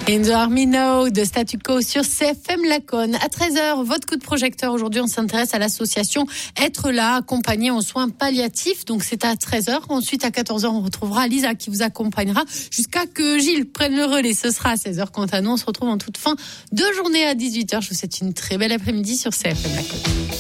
In the Army Now de Statu Quo sur CFM Laconne. À 13h, votre coup de projecteur. Aujourd'hui, on s'intéresse à l'association Être là, accompagné en soins palliatifs. Donc, c'est à 13h. Ensuite, à 14h, on retrouvera Lisa qui vous accompagnera jusqu'à que Gilles prenne le relais. Ce sera à 16h. Quant à nous, on se retrouve en toute fin de journée à 18h. Je vous souhaite une très belle après-midi sur CFM Laconne.